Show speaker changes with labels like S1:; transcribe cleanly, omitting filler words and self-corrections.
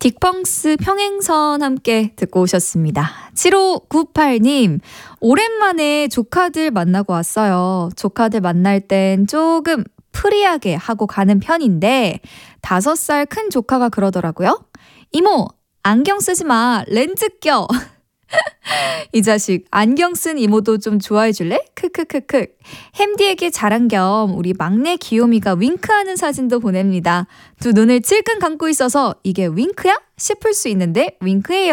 S1: 딕펑스 평행선 함께 듣고 오셨습니다. 7598님, 오랜만에 조카들 만나고 왔어요. 조카들 만날 땐 조금 프리하게 하고 가는 편인데 5살 큰 조카가 그러더라고요. 이모, 안경 쓰지 마. 렌즈 껴. 이 자식 안경 쓴 이모도 좀 좋아해 줄래? 크크크크. 햄디에게 자랑 겸 우리 막내 귀요미가 윙크하는 사진도 보냅니다. 두 눈을 찔끔 감고 있어서 이게 윙크야? 싶을 수 있는데 윙크예요.